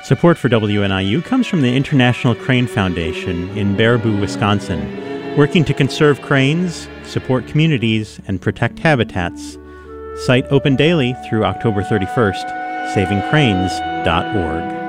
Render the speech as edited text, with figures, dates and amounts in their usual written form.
Support for WNIU comes from the International Crane Foundation in Baraboo, Wisconsin, working to conserve cranes, support communities, and protect habitats. Site open daily through October 31st, savingcranes.org.